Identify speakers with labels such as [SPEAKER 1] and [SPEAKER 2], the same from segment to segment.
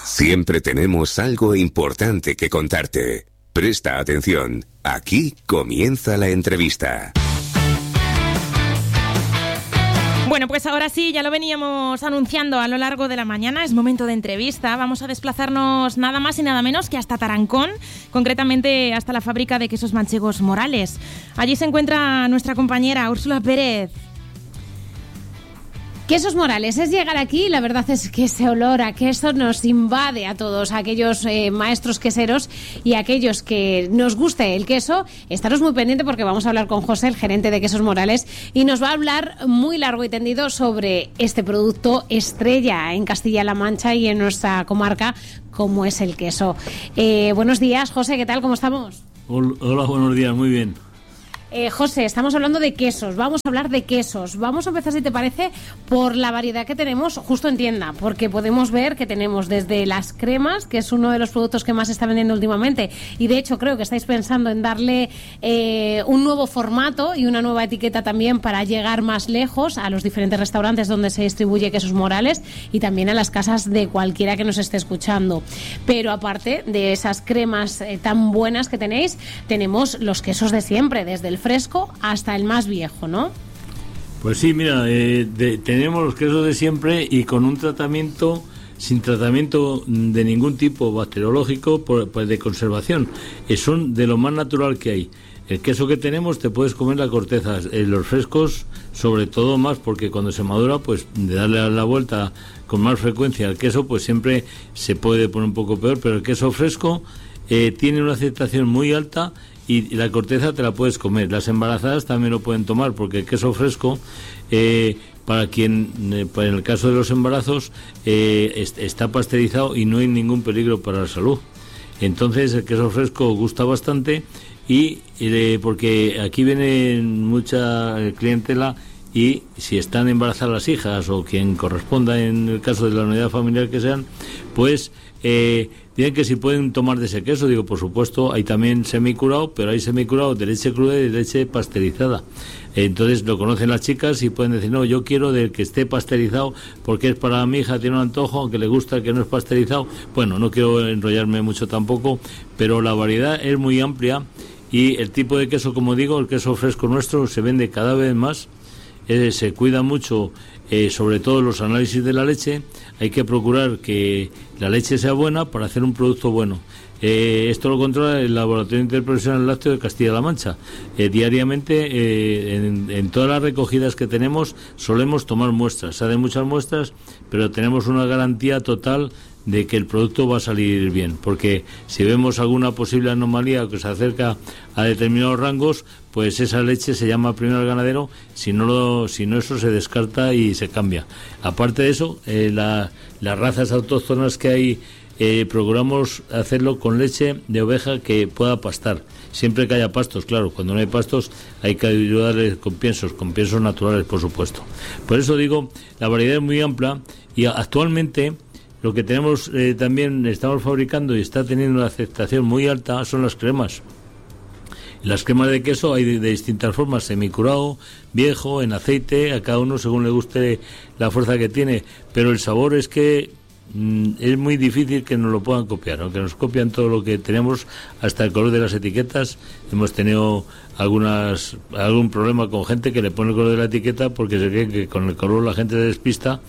[SPEAKER 1] Siempre tenemos algo importante que contarte. Presta atención. Aquí comienza la entrevista.
[SPEAKER 2] Bueno, pues ahora sí, ya lo veníamos anunciando a lo largo de la mañana, es momento de entrevista. Vamos a desplazarnos nada más y nada menos que hasta Tarancón, concretamente hasta la fábrica de quesos manchegos Morales. Allí se encuentra nuestra compañera Úrsula Pérez.
[SPEAKER 3] Quesos Morales, es llegar aquí y la verdad es que ese olor a queso nos invade a todos, a aquellos maestros queseros y a aquellos que nos guste el queso. Estaros muy pendiente porque vamos a hablar con José, el gerente de Quesos Morales, y nos va a hablar muy largo y tendido sobre este producto estrella en Castilla-La Mancha y en nuestra comarca, como es el queso. Buenos días, José, ¿qué tal? ¿Cómo estamos?
[SPEAKER 4] Hola, buenos días, muy bien.
[SPEAKER 3] José, estamos hablando de quesos, vamos a hablar de quesos. Vamos a empezar, si te parece, por la variedad que tenemos justo en tienda, porque podemos ver que tenemos desde las cremas, que es uno de los productos que más se está vendiendo últimamente, y de hecho creo que estáis pensando en darle un nuevo formato y una nueva etiqueta también para llegar más lejos a los diferentes restaurantes donde se distribuye Quesos Morales y también a las casas de cualquiera que nos esté escuchando. Pero aparte de esas cremas tan buenas que tenéis, tenemos los quesos de siempre, desde el fresco hasta el más viejo, ¿no?
[SPEAKER 4] Pues sí, mira, tenemos los quesos de siempre y con un tratamiento, sin tratamiento de ningún tipo bacteriológico, pues de conservación. Son de lo más natural que hay. El queso que tenemos te puedes comer la corteza, los frescos sobre todo más, porque cuando se madura, pues de darle la vuelta con más frecuencia al queso, pues siempre se puede poner un poco peor, pero el queso fresco tiene una aceptación muy alta y la corteza te la puedes comer. Las embarazadas también lo pueden tomar, porque el queso fresco, para quien, en el caso de los embarazos, está pasteurizado y no hay ningún peligro para la salud. Entonces el queso fresco gusta bastante y porque aquí viene mucha clientela y si están embarazadas las hijas o quien corresponda en el caso de la unidad familiar que sean, pues tienen que si pueden tomar de ese queso. Digo, por supuesto, hay también semicurado, pero hay semicurado de leche cruda y de leche pasteurizada. Entonces lo conocen las chicas y pueden decir, no, yo quiero del que esté pasteurizado porque es para mi hija, tiene un antojo, aunque le gusta el que no es pasteurizado. Bueno, no quiero enrollarme mucho tampoco, pero la variedad es muy amplia y el tipo de queso, como digo, el queso fresco nuestro se vende cada vez más. Se cuida mucho, sobre todo los análisis de la leche. Hay que procurar que la leche sea buena para hacer un producto bueno. Esto lo controla el Laboratorio Interprofesional Lácteo de Castilla-La Mancha. Diariamente, en todas las recogidas que tenemos, solemos tomar muestras. Se hacen muchas muestras, pero tenemos una garantía total de que el producto va a salir bien, porque si vemos alguna posible anomalía que se acerca a determinados rangos, pues esa leche se llama primero al ganadero, si no eso se descarta y se cambia. Aparte de eso, las razas autóctonas que hay, procuramos hacerlo con leche de oveja que pueda pastar, siempre que haya pastos, claro. Cuando no hay pastos hay que ayudarles con piensos naturales, por supuesto. Por eso digo, la variedad es muy amplia y actualmente lo que tenemos también estamos fabricando y está teniendo una aceptación muy alta son las cremas. Las cremas de queso hay de distintas formas, semicurado, viejo, en aceite, a cada uno según le guste la fuerza que tiene, pero el sabor es que es muy difícil que nos lo puedan copiar, aunque nos copian todo lo que tenemos, hasta el color de las etiquetas. Hemos tenido algún problema con gente que le pone el color de la etiqueta porque se cree que con el color la gente se despista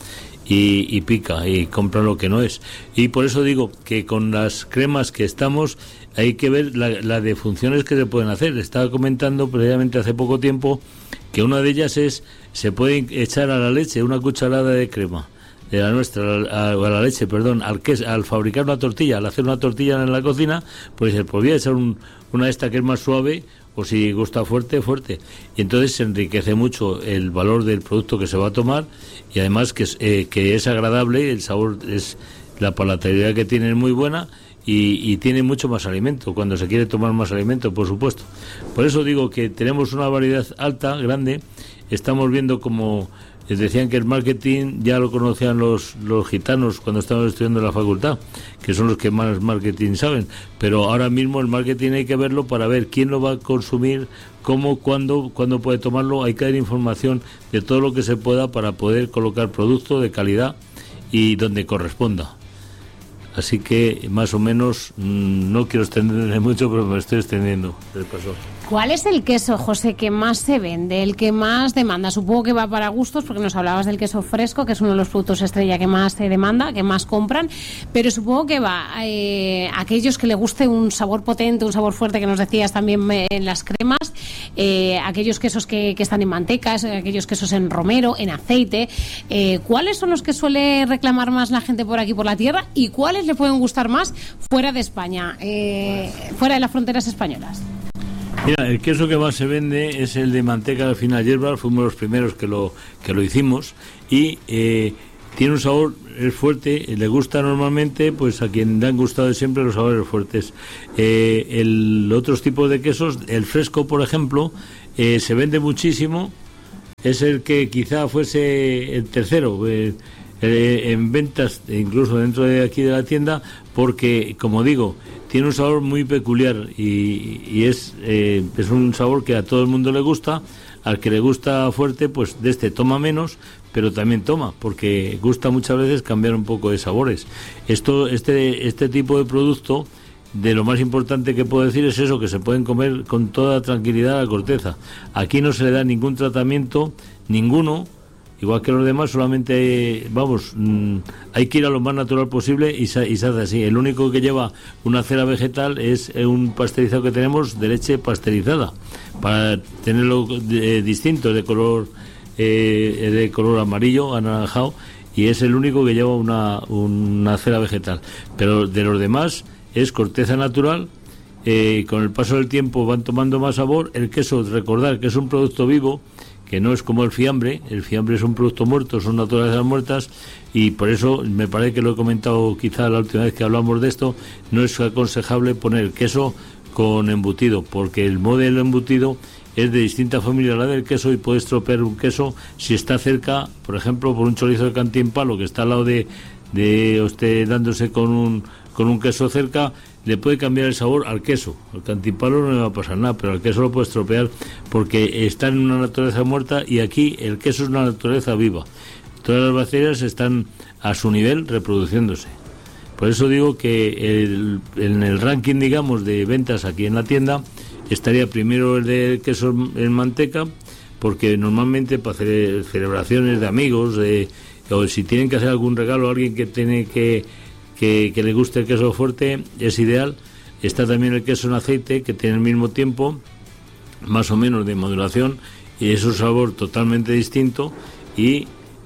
[SPEAKER 4] y pica y compra lo que no es. Y por eso digo que con las cremas que estamos hay que ver la de funciones que se pueden hacer. Estaba comentando previamente hace poco tiempo que una de ellas se puede echar a la leche una cucharada de crema de la nuestra, a la leche, perdón, al fabricar una tortilla, al hacer una tortilla en la cocina, pues se podría echar una de esta que es más suave, o si gusta fuerte. Y entonces se enriquece mucho el valor del producto que se va a tomar y además que es agradable, el sabor la palatabilidad que tiene es muy buena y tiene mucho más alimento, cuando se quiere tomar más alimento, por supuesto. Por eso digo que tenemos una variedad alta, grande. Estamos viendo como decían que el marketing ya lo conocían los gitanos cuando estaban estudiando en la facultad, que son los que más marketing saben, pero ahora mismo el marketing hay que verlo para ver quién lo va a consumir, cómo, cuándo puede tomarlo. Hay que dar información de todo lo que se pueda para poder colocar producto de calidad y donde corresponda. Así que más o menos, no quiero extenderme mucho, pero me estoy extendiendo del paso.
[SPEAKER 3] ¿Cuál es el queso, José, que más se vende, el que más demanda? Supongo que va para gustos, porque nos hablabas del queso fresco, que es uno de los productos estrella que más se demanda, que más compran, pero supongo que va a aquellos que le guste un sabor potente, un sabor fuerte, que nos decías también en las cremas, aquellos quesos que están en mantecas, aquellos quesos en romero, en aceite. ¿Cuáles son los que suele reclamar más la gente por aquí, por la tierra, y cuáles le pueden gustar más fuera de España, fuera de las fronteras españolas?
[SPEAKER 4] Mira, el queso que más se vende es el de manteca de fina hierba. Fuimos los primeros que lo hicimos, y tiene un sabor, es fuerte, le gusta normalmente pues a quien le han gustado siempre los sabores fuertes. Otros tipos de quesos, el fresco, por ejemplo, se vende muchísimo, es el que quizá fuese el tercero en ventas, incluso dentro de aquí de la tienda, porque, como digo, tiene un sabor muy peculiar y es un sabor que a todo el mundo le gusta. Al que le gusta fuerte, pues de este toma menos, pero también toma, porque gusta muchas veces cambiar un poco de sabores. Este tipo de producto, de lo más importante que puedo decir es eso, que se pueden comer con toda tranquilidad a la corteza. Aquí no se le da ningún tratamiento, ninguno. Igual que los demás, solamente, hay que ir a lo más natural posible y se hace así. El único que lleva una cera vegetal es un pasteurizado que tenemos de leche pasteurizada, para tenerlo distinto, de color amarillo, anaranjado, y es el único que lleva una cera vegetal. Pero de los demás es corteza natural. Con el paso del tiempo van tomando más sabor. El queso, recordar que es un producto vivo, que no es como el fiambre es un producto muerto, son naturalezas muertas, y por eso me parece que lo he comentado quizá la última vez que hablamos de esto, no es aconsejable poner queso con embutido, porque el modelo embutido es de distinta familia a la del queso y puede estropear un queso si está cerca, por ejemplo, por un chorizo de cantimpalo que está al lado de usted dándose con un queso cerca, le puede cambiar el sabor al queso. Al cantimpalo no le va a pasar nada, pero al queso lo puede estropear porque está en una naturaleza muerta, y aquí el queso es una naturaleza viva. Todas las bacterias están a su nivel reproduciéndose. Por eso digo que en el ranking, digamos, de ventas aquí en la tienda estaría primero el de queso en manteca, porque normalmente para hacer celebraciones de amigos, o si tienen que hacer algún regalo a alguien que tiene que le guste el queso fuerte, es ideal. Está también el queso en aceite, que tiene el mismo tiempo, más o menos, de maduración, y es un sabor totalmente distinto y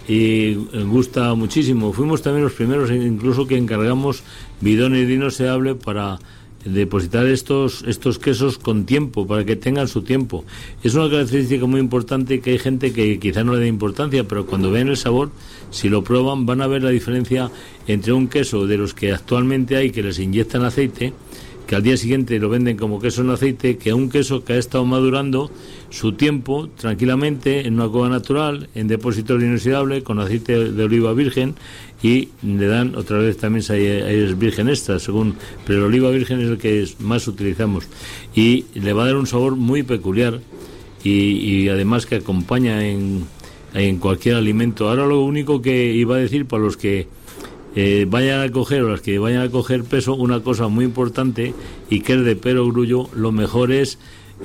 [SPEAKER 4] gusta muchísimo. Fuimos también los primeros, incluso, que encargamos bidones de inoxidable para depositar estos quesos con tiempo, para que tengan su tiempo. Es una característica muy importante, que hay gente que quizá no le dé importancia, pero cuando vean el sabor, si lo prueban, van a ver la diferencia entre un queso de los que actualmente hay, que les inyectan aceite, que al día siguiente lo venden como queso en aceite, que a un queso que ha estado madurando su tiempo tranquilamente en una cueva natural, en depósitos de inoxidable, con aceite de oliva virgen, y le dan otra vez también es virgen extra, pero el oliva virgen es el que más utilizamos, y le va a dar un sabor muy peculiar, y además que acompaña en cualquier alimento. Ahora lo único que iba a decir, para los que vayan a coger, o las que vayan a coger peso, una cosa muy importante, y que es de perogrullo, lo mejor es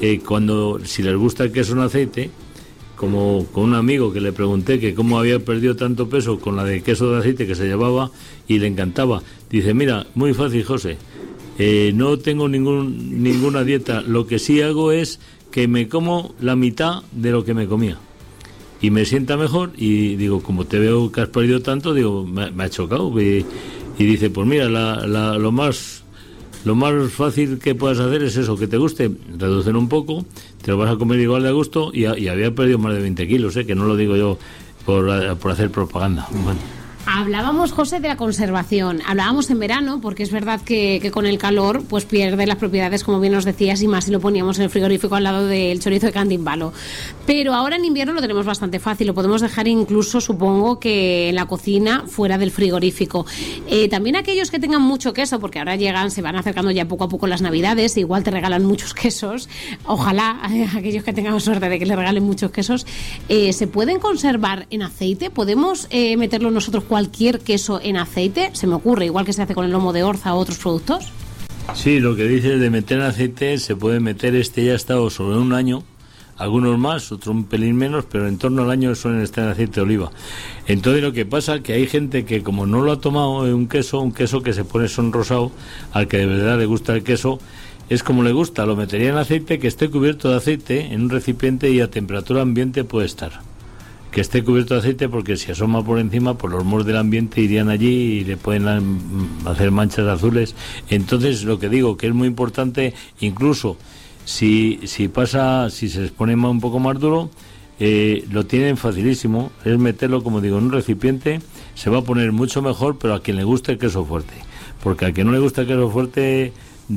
[SPEAKER 4] si les gusta el queso en aceite, como con un amigo que le pregunté que cómo había perdido tanto peso con la de queso de aceite que se llevaba, y le encantaba. Dice: mira, muy fácil, José, no tengo ninguna dieta, lo que sí hago es que me como la mitad de lo que me comía y me sienta mejor. Y digo, como te veo que has perdido tanto, digo, me ha chocado. Y dice, pues mira, lo más fácil que puedas hacer es eso, que te guste, reducir un poco, te lo vas a comer igual de a gusto, y había perdido más de 20 kilos, que no lo digo yo por hacer propaganda. Bueno.
[SPEAKER 3] Hablábamos, José, de la conservación. Hablábamos en verano, porque es verdad que con el calor pues pierde las propiedades, como bien nos decías, y más si lo poníamos en el frigorífico al lado del chorizo de cantimpalo. Pero ahora en invierno lo tenemos bastante fácil, lo podemos dejar incluso, supongo, que en la cocina, fuera del frigorífico. También aquellos que tengan mucho queso, porque ahora se van acercando ya poco a poco las Navidades, igual te regalan muchos quesos. Ojalá aquellos que tengamos suerte de que le regalen muchos quesos. ¿Se pueden conservar en aceite? ¿Podemos meterlo nosotros 4 cualquier queso en aceite? Se me ocurre, igual que se hace con el lomo de orza o otros productos.
[SPEAKER 4] Sí, lo que dices de meter en aceite, se puede meter, ya ha estado sobre un año, algunos más, otros un pelín menos, pero en torno al año suelen estar en aceite de oliva. Entonces lo que pasa es que hay gente que como no lo ha tomado un queso que se pone sonrosado, al que de verdad le gusta el queso, es como le gusta, lo metería en aceite, que esté cubierto de aceite en un recipiente y a temperatura ambiente puede estar. Que esté cubierto de aceite, porque si asoma por encima, pues los moros del ambiente irían allí y le pueden hacer manchas azules. Entonces, lo que digo, que es muy importante, incluso si se les pone un poco más duro, lo tienen facilísimo, es meterlo, como digo, en un recipiente, se va a poner mucho mejor, pero a quien le guste el queso fuerte. Porque a quien no le gusta el queso fuerte,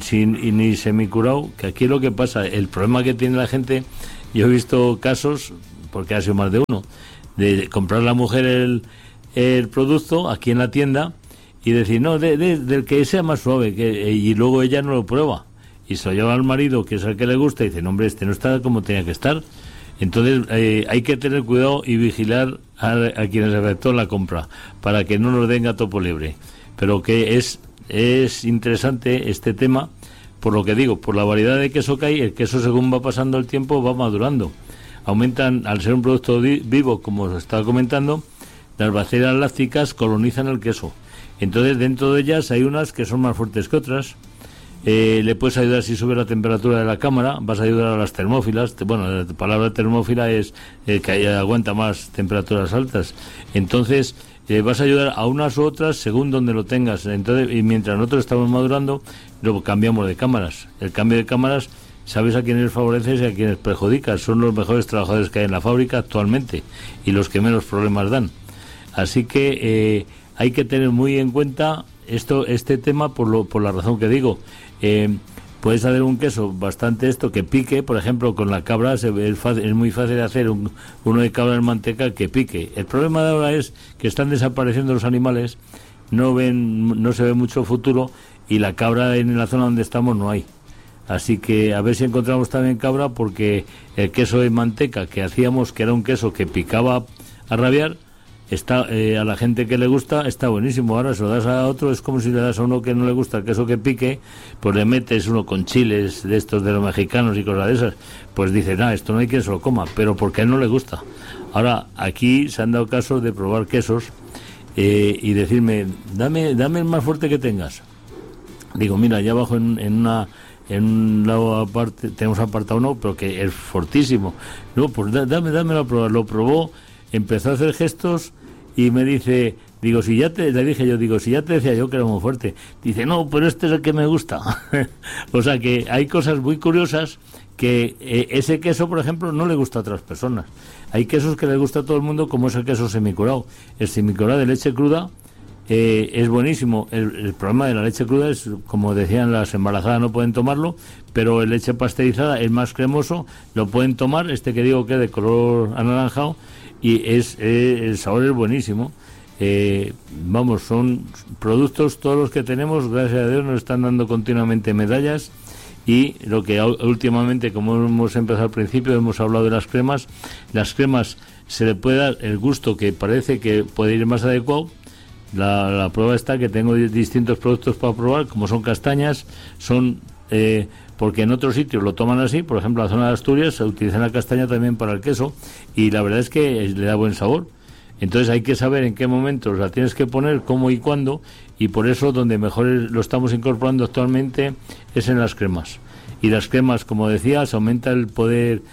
[SPEAKER 4] ni semicurado, que aquí es lo que pasa, el problema que tiene la gente, yo he visto casos, porque ha sido más de uno, de comprar la mujer el producto aquí en la tienda y decir, no, del que sea más suave, y luego ella no lo prueba y se lo lleva al marido, que es el que le gusta, y dice, no, hombre, este no está como tenía que estar. Entonces hay que tener cuidado y vigilar a quienes efectúan la compra para que no nos den gato por liebre. Pero que es interesante este tema, por lo que digo, por la variedad de queso que hay. El queso, según va pasando el tiempo, va madurando. Aumentan, al ser un producto vivo, como os estaba comentando, las bacterias lácticas colonizan el queso. Entonces, dentro de ellas hay unas que son más fuertes que otras. Le puedes ayudar si sube la temperatura de la cámara, vas a ayudar a las termófilas. Bueno, la palabra termófila es que aguanta más temperaturas altas. Entonces, vas a ayudar a unas u otras según donde lo tengas. Entonces, y mientras nosotros estamos madurando, luego cambiamos de cámaras. El cambio de cámaras, sabes a quiénes favoreces y a quiénes perjudicas. Son los mejores trabajadores que hay en la fábrica actualmente y los que menos problemas dan. Así que hay que tener muy en cuenta este tema por la razón que digo. Puedes hacer un queso bastante que pique, por ejemplo, con la cabra es muy fácil de hacer uno de cabra en manteca que pique. El problema de ahora es que están desapareciendo los animales, no se ve mucho futuro, y la cabra en la zona donde estamos no hay. Así que a ver si encontramos también cabra, porque el queso de manteca que hacíamos, que era un queso que picaba a rabiar, a la gente que le gusta está buenísimo. Ahora se lo das a otro, es como si le das a uno que no le gusta el queso que pique, pues le metes uno con chiles de estos de los mexicanos y cosas de esas, pues dice, esto no hay quien se lo coma, pero porque a él no le gusta. Ahora, aquí se han dado casos de probar quesos y decirme, dame el más fuerte que tengas. Digo, mira, allá abajo en un lado aparte tenemos apartado uno, pero que es fortísimo. No, pues dámelo a probar. Lo probó, empezó a hacer gestos y me dice, le dije yo, si ya te decía yo que era muy fuerte. Dice, no, pero este es el que me gusta. O sea que hay cosas muy curiosas que ese queso, por ejemplo, no le gusta a otras personas. Hay quesos que le gusta a todo el mundo, como es el queso semicurado. El semicurado de leche cruda es buenísimo. El problema de la leche cruda es, como decían, las embarazadas no pueden tomarlo, pero el leche pasteurizada es más cremoso, lo pueden tomar, que digo que es de color anaranjado, y el sabor es buenísimo. Son productos, todos los que tenemos, gracias a Dios, nos están dando continuamente medallas. Y lo que últimamente, como hemos empezado al principio, hemos hablado de las cremas se le puede dar el gusto que parece que puede ir más adecuado. La prueba está que tengo distintos productos para probar, como son castañas, porque en otros sitios lo toman así, por ejemplo en la zona de Asturias se utiliza la castaña también para el queso, y la verdad es que le da buen sabor. Entonces hay que saber en qué momentos la tienes que poner, cómo y cuándo, y por eso donde mejor lo estamos incorporando actualmente es en las cremas. Y las cremas, como decía, se aumenta el poder,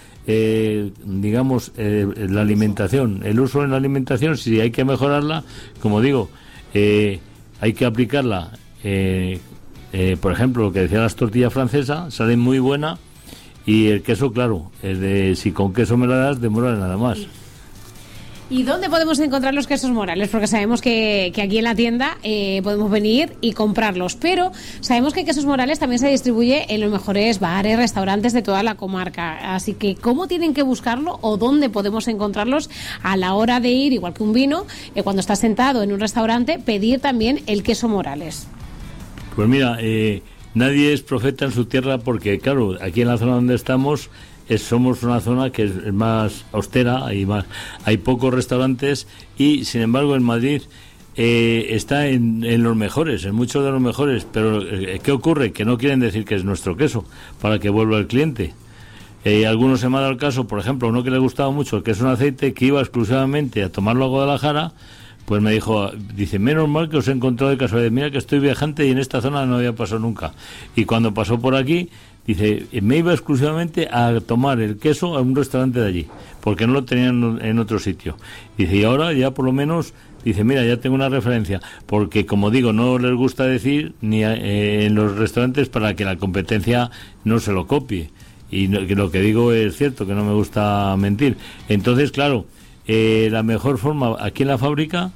[SPEAKER 4] la alimentación, el uso en la alimentación. Si hay que mejorarla, como digo, hay que aplicarla. Por ejemplo, lo que decía las tortillas francesas, salen muy buena, y el queso, claro, si con queso me la das, demora nada más.
[SPEAKER 3] ¿Y dónde podemos encontrar los quesos Morales? Porque sabemos que aquí en la tienda podemos venir y comprarlos, pero sabemos que Quesos Morales también se distribuye en los mejores bares, restaurantes de toda la comarca. Así que, ¿cómo tienen que buscarlo o dónde podemos encontrarlos a la hora de ir, igual que un vino, cuando estás sentado en un restaurante, pedir también el queso Morales?
[SPEAKER 4] Pues mira, nadie es profeta en su tierra, porque claro, aquí en la zona donde estamos somos una zona que es más austera, hay pocos restaurantes, y sin embargo en Madrid está en los mejores, en muchos de los mejores, pero ¿qué ocurre? Que no quieren decir que es nuestro queso para que vuelva el cliente. Algunos se me ha dado el caso, por ejemplo, uno que le gustaba mucho el queso en aceite, que iba exclusivamente a tomarlo a Guadalajara, pues me dice, menos mal que os he encontrado de casualidad, mira que estoy viajante y en esta zona no había pasado nunca. Y cuando pasó por aquí, dice, me iba exclusivamente a tomar el queso a un restaurante de allí, porque no lo tenían en otro sitio. Dice, y ahora ya por lo menos, dice, mira, ya tengo una referencia, porque como digo, no les gusta decir ni en los restaurantes para que la competencia no se lo copie. Y lo que digo es cierto, que no me gusta mentir. Entonces, claro, la mejor forma aquí en la fábrica,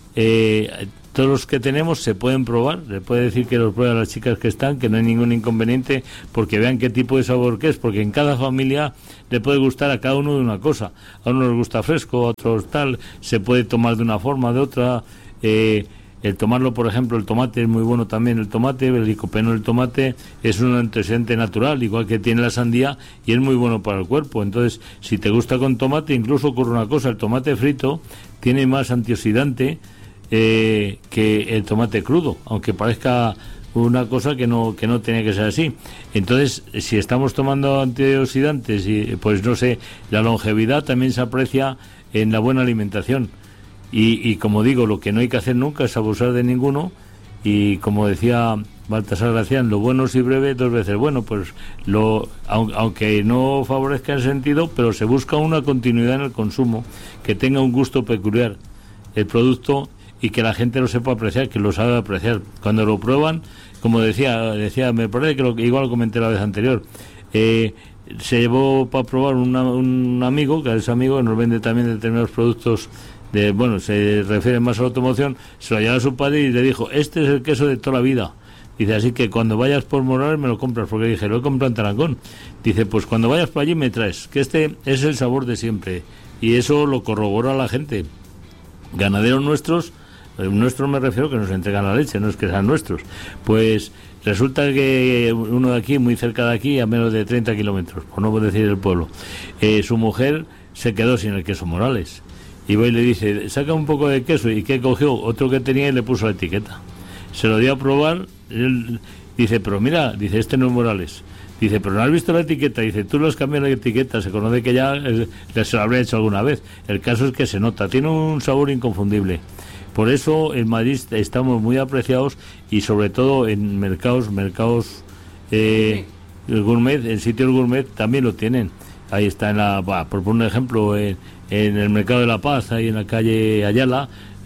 [SPEAKER 4] todos los que tenemos se pueden probar, le puede decir que los prueben a las chicas que están, que no hay ningún inconveniente, porque vean qué tipo de sabor que es, porque en cada familia le puede gustar a cada uno de una cosa. A uno les gusta fresco, a otros tal, se puede tomar de una forma, de otra. El tomarlo, por ejemplo, el tomate es muy bueno también, el tomate, el licopeno del tomate es un antioxidante natural, igual que tiene la sandía, y es muy bueno para el cuerpo. Entonces, si te gusta con tomate, incluso ocurre una cosa, el tomate frito tiene más antioxidante que el tomate crudo, aunque parezca una cosa que no tiene que ser así. Entonces, si estamos tomando antioxidantes, pues no sé, la longevidad también se aprecia en la buena alimentación. Y como digo, lo que no hay que hacer nunca es abusar de ninguno, y como decía Baltasar Gracián, lo bueno si breve, 2 veces bueno, pues aunque no favorezca el sentido, pero se busca una continuidad en el consumo, que tenga un gusto peculiar el producto y que la gente lo sepa apreciar, que lo sabe apreciar. Cuando lo prueban, como decía, me parece que igual lo comenté la vez anterior, se llevó para probar un amigo, que es amigo, que nos vende también determinados productos se refiere más a la automoción, se lo llevó a su padre y le dijo, este es el queso de toda la vida. Dice, así que cuando vayas por Morales me lo compras, porque dije, lo he comprado en Tarancón. Dice, pues cuando vayas por allí me traes, que este es el sabor de siempre. Y eso lo corrobora la gente. Ganaderos nuestros me refiero que nos entregan la leche, no es que sean nuestros. Pues resulta que uno de aquí, muy cerca de aquí, a menos de 30 kilómetros, por no decir el pueblo, su mujer se quedó sin el queso Morales. Y va y le dice, saca un poco de queso, y que cogió otro que tenía y le puso la etiqueta. Se lo dio a probar, él dice, pero mira, dice, este no es Morales. Dice, pero no has visto la etiqueta. Dice, tú lo has cambiado la etiqueta, se conoce que ya se lo habría hecho alguna vez. El caso es que se nota, tiene un sabor inconfundible. Por eso en Madrid estamos muy apreciados, y sobre todo en mercados gourmet, en sitios gourmet también lo tienen. Ahí está por poner un ejemplo, en el Mercado de la Paz, ahí en la calle Ayala,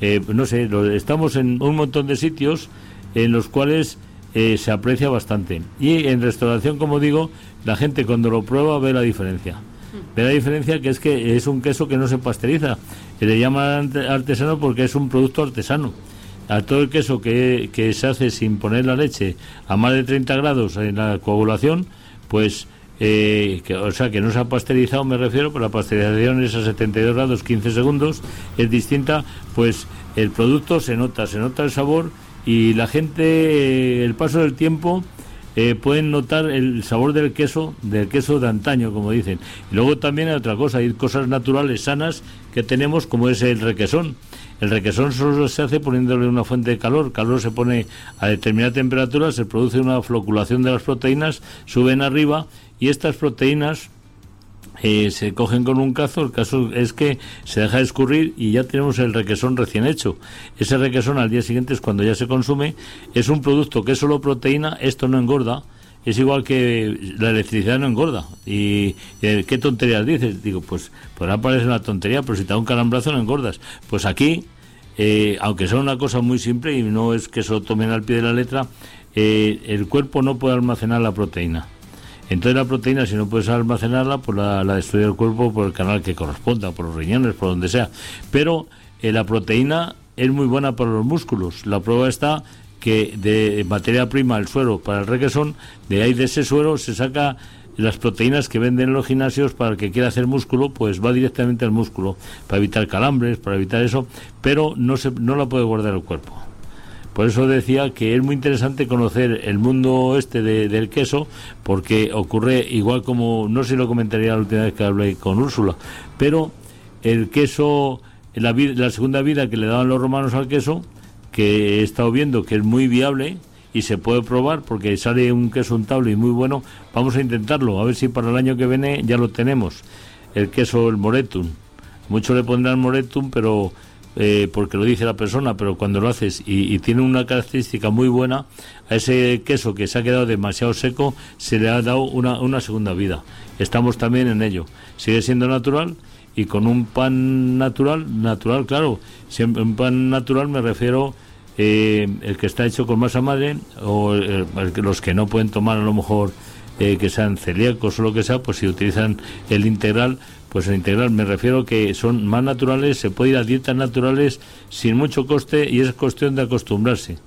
[SPEAKER 4] estamos en un montón de sitios en los cuales se aprecia bastante. Y en restauración, como digo, la gente cuando lo prueba ve la diferencia. Ve la diferencia, que es un queso que no se pasteuriza. Le llaman artesano porque es un producto artesano. A todo el queso que se hace sin poner la leche a más de 30 grados en la coagulación, pues que no se ha pasteurizado, me refiero, pero la pasteurización es a 72 grados 15 segundos, es distinta, pues el producto se nota el sabor, y la gente, el paso del tiempo, pueden notar el sabor del queso de antaño, como dicen. Y luego también hay otra cosa, hay cosas naturales sanas que tenemos, como es el requesón. El requesón solo se hace poniéndole una fuente de calor. El calor se pone a determinada temperatura, se produce una floculación de las proteínas, suben arriba, y estas proteínas se cogen con un cazo. El caso es que se deja escurrir y ya tenemos el requesón recién hecho. Ese requesón al día siguiente es cuando ya se consume. Es un producto que es solo proteína, esto no engorda. Es igual que la electricidad no engorda. ¿Y qué tonterías dices? Digo, pues podrá parecer una tontería, pero si te da un calambrazo no engordas. Pues aquí, aunque sea una cosa muy simple, y no es que se lo tomen al pie de la letra, el cuerpo no puede almacenar la proteína. Entonces la proteína, si no puedes almacenarla, pues la destruye el cuerpo por el canal que corresponda, por los riñones, por donde sea. Pero la proteína es muy buena para los músculos. La prueba está que de materia prima, el suero para el requesón, de ahí de ese suero se saca las proteínas que venden en los gimnasios. Para el que quiera hacer músculo, pues va directamente al músculo, para evitar calambres, para evitar eso, pero no la puede guardar el cuerpo. Por eso decía que es muy interesante conocer el mundo del queso, porque ocurre igual como, no sé si lo comentaría la última vez que hablé con Úrsula, pero el queso, la segunda vida que le daban los romanos al queso, que he estado viendo que es muy viable y se puede probar porque sale un queso untable y muy bueno. Vamos a intentarlo, a ver si para el año que viene ya lo tenemos. El queso, el Moretum. Muchos le pondrán Moretum, pero porque lo dice la persona, pero cuando lo haces y tiene una característica muy buena, a ese queso que se ha quedado demasiado seco se le ha dado una segunda vida. Estamos también en ello. Sigue siendo natural y con un pan natural, claro. Siempre un pan natural me refiero el que está hecho con masa madre o los que no pueden tomar a lo mejor que sean celíacos o lo que sea, pues si utilizan el integral, pues el integral me refiero que son más naturales, se puede ir a dietas naturales sin mucho coste y es cuestión de acostumbrarse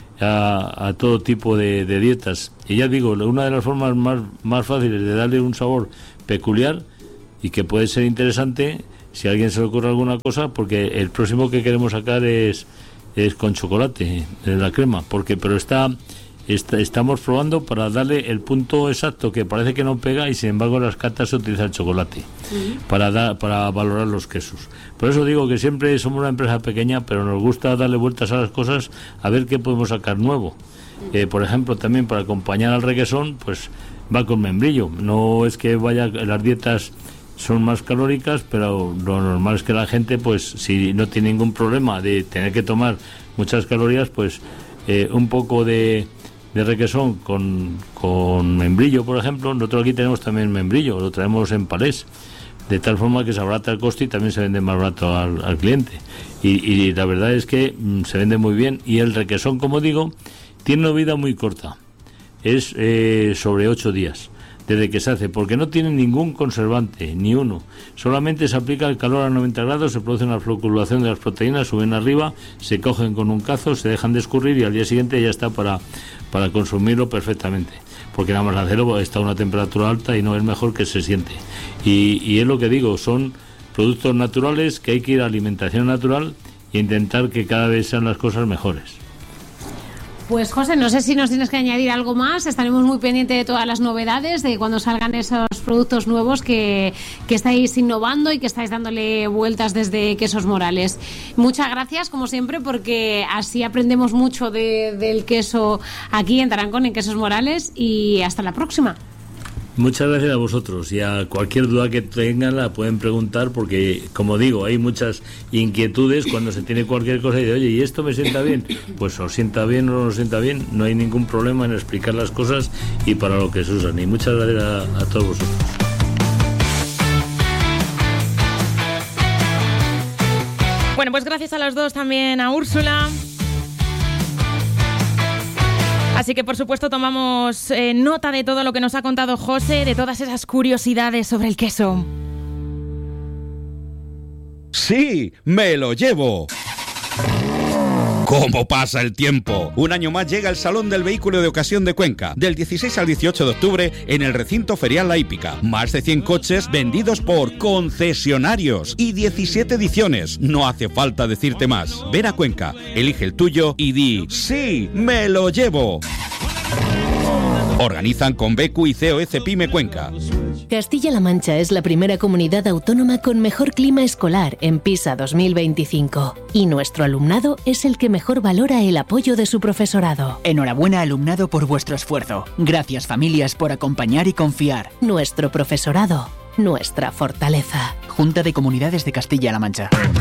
[SPEAKER 4] a todo tipo de dietas. Y ya digo, una de las formas más fáciles de darle un sabor peculiar y que puede ser interesante si a alguien se le ocurre alguna cosa, porque el próximo que queremos sacar es con chocolate, la crema, pero estamos probando para darle el punto exacto que parece que no pega y sin embargo en las catas se utiliza el chocolate para valorar los quesos. Por eso digo que siempre somos una empresa pequeña, pero nos gusta darle vueltas a las cosas a ver qué podemos sacar nuevo. Por ejemplo, también para acompañar al requesón, pues va con membrillo. No es que las dietas son más calóricas, pero lo normal es que la gente, pues si no tiene ningún problema de tener que tomar muchas calorías, pues un poco de requesón con membrillo, por ejemplo. Nosotros aquí tenemos también membrillo, lo traemos en palés, de tal forma que se abarata el coste y también se vende más barato al cliente. Y la verdad es que se vende muy bien. Y el requesón, como digo, tiene una vida muy corta, es sobre 8 días desde que se hace, porque no tiene ningún conservante, ni uno. Solamente se aplica el calor a 90 grados, se produce una floculación de las proteínas, suben arriba, se cogen con un cazo, se dejan de escurrir y al día siguiente ya está para consumirlo perfectamente. Porque nada más hacerlo está a una temperatura alta y no es mejor que se siente. Y es lo que digo, son productos naturales que hay que ir a alimentación natural e intentar que cada vez sean las cosas mejores.
[SPEAKER 3] Pues José, no sé si nos tienes que añadir algo más. Estaremos muy pendientes de todas las novedades, de cuando salgan esos productos nuevos que estáis innovando y que estáis dándole vueltas desde Quesos Morales. Muchas gracias, como siempre, porque así aprendemos mucho del queso aquí en Tarancón, en Quesos Morales, y hasta la próxima.
[SPEAKER 4] Muchas gracias a vosotros, y a cualquier duda que tengan la pueden preguntar, porque como digo, hay muchas inquietudes cuando se tiene cualquier cosa y de oye, ¿y esto me sienta bien? Pues os sienta bien o no os sienta bien, no hay ningún problema en explicar las cosas y para lo que se usan. Y muchas gracias a todos vosotros.
[SPEAKER 2] Bueno, pues gracias a los dos, también a Úrsula. Así que, por supuesto, tomamos nota de todo lo que nos ha contado José, de todas esas curiosidades sobre el queso.
[SPEAKER 5] ¡Sí! ¡Me lo llevo! ¿Cómo pasa el tiempo? Un año más llega el Salón del Vehículo de Ocasión de Cuenca, del 16 al 18 de octubre en el recinto ferial La Hípica. Más de 100 coches vendidos por concesionarios y 17 ediciones. No hace falta decirte más. Ven a Cuenca, elige el tuyo y di ¡sí, me lo llevo! Organizan Convecu y COEC Pyme Cuenca.
[SPEAKER 6] Castilla-La Mancha es la primera comunidad autónoma con mejor clima escolar en PISA 2025. Y nuestro alumnado es el que mejor valora el apoyo de su profesorado.
[SPEAKER 7] Enhorabuena, alumnado, por vuestro esfuerzo. Gracias, familias, por acompañar y confiar.
[SPEAKER 6] Nuestro profesorado, nuestra fortaleza.
[SPEAKER 7] Junta de Comunidades de Castilla-La Mancha.